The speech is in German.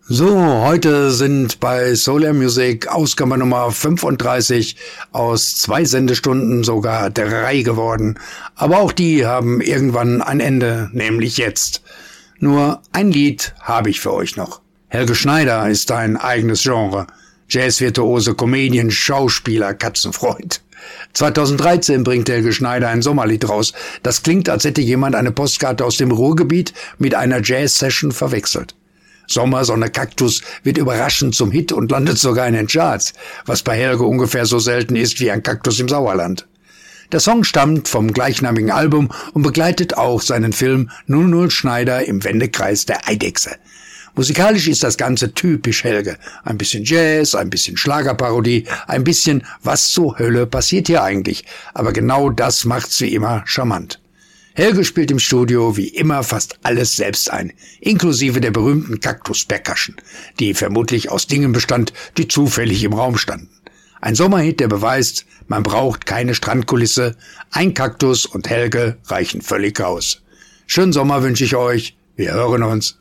So, heute sind bei Solar Music Ausgabe Nummer 35 aus 2 Sendestunden sogar 3 geworden. Aber auch die haben irgendwann ein Ende, nämlich jetzt. Nur ein Lied habe ich für euch noch. Helge Schneider ist ein eigenes Genre. Jazzvirtuose, Comedian, Schauspieler, Katzenfreund. 2013 bringt Helge Schneider ein Sommerlied raus. Das klingt, als hätte jemand eine Postkarte aus dem Ruhrgebiet mit einer Jazz-Session verwechselt. Sommer, Sonne, Kaktus wird überraschend zum Hit und landet sogar in den Charts, was bei Helge ungefähr so selten ist wie ein Kaktus im Sauerland. Der Song stammt vom gleichnamigen Album und begleitet auch seinen Film 00 Schneider im Wendekreis der Eidechse. Musikalisch ist das Ganze typisch Helge. Ein bisschen Jazz, ein bisschen Schlagerparodie, ein bisschen was zur Hölle passiert hier eigentlich. Aber genau das macht's wie immer charmant. Helge spielt im Studio wie immer fast alles selbst ein, inklusive der berühmten Kaktus-Percussion, die vermutlich aus Dingen bestand, die zufällig im Raum standen. Ein Sommerhit, der beweist, man braucht keine Strandkulisse, ein Kaktus und Helge reichen völlig aus. Schönen Sommer wünsche ich euch, wir hören uns.